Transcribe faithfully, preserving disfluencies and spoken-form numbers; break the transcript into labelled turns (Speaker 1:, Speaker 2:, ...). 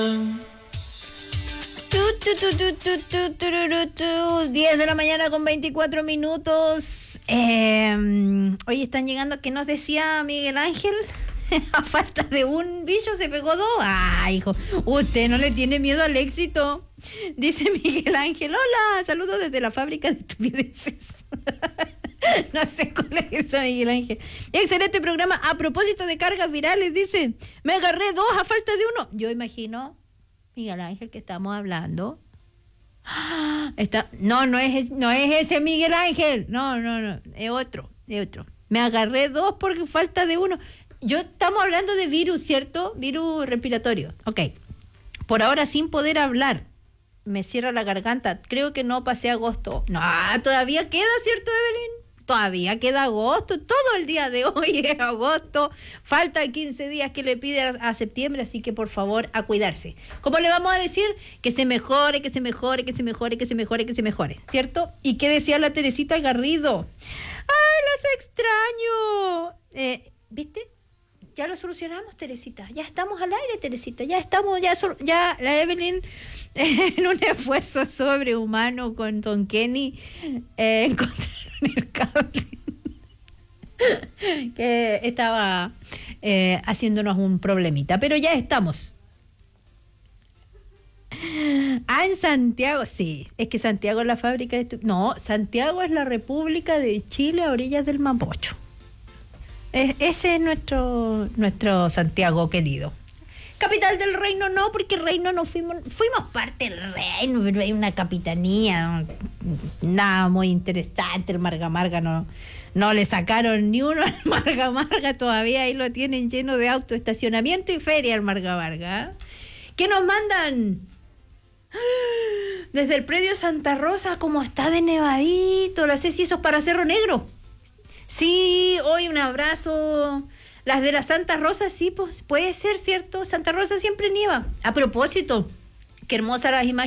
Speaker 1: diez de la mañana con veinticuatro minutos. Eh, hoy están llegando, ¿qué nos decía Miguel Ángel? A falta de un bicho se pegó dos. Ah, hijo, usted no le tiene miedo al éxito. Dice Miguel Ángel, hola, saludos desde la fábrica de estupideces. No sé cuál es eso, Miguel Ángel. Excelente programa. A propósito de cargas virales, dice, me agarré dos a falta de uno. Yo imagino, Miguel Ángel, que estamos hablando. Está, no, no es, no es ese Miguel Ángel. No, no, no, es otro, es otro. Me agarré dos porque falta de uno. Yo estamos hablando de virus, ¿cierto? Virus respiratorio. Ok. Por ahora sin poder hablar. Me cierra la garganta. Creo que no pasé agosto. No, todavía queda, ¿cierto, Evelyn? Todavía queda agosto. Todo el día de hoy es agosto. Faltan quince días que le pide a, a septiembre, así que por favor a cuidarse. ¿Cómo le vamos a decir? Que se mejore, que se mejore, que se mejore, que se mejore, que se mejore, ¿cierto? ¿Y qué decía la Teresita Garrido? ¡Ay, las extraño! Eh, ¿Viste? Ya lo solucionamos, Teresita. Ya estamos al aire, Teresita. Ya estamos, ya, ya la Evelyn, eh, en un esfuerzo sobrehumano con Don Kenny, eh, encontraron el cable que estaba eh, haciéndonos un problemita. Pero ya estamos. Ah, en Santiago, sí. Es que Santiago es la fábrica de... No, Santiago es la República de Chile a orillas del Mapocho. Es, ese es nuestro nuestro Santiago querido. Capital del reino no, porque el reino no fuimos, fuimos parte del reino, pero hay una capitanía, nada muy interesante. El Marga Marga no, no le sacaron ni uno al Marga Marga, todavía ahí lo tienen lleno de autoestacionamiento y feria el Marga Marga. ¿Qué nos mandan? Desde el predio Santa Rosa, como está de nevadito, no sé si eso es para Cerro Negro. Sí, hoy un abrazo. Las de la Santa Rosa, sí, pues puede ser, ¿cierto? Santa Rosa siempre nieva. A propósito, qué hermosas las imágenes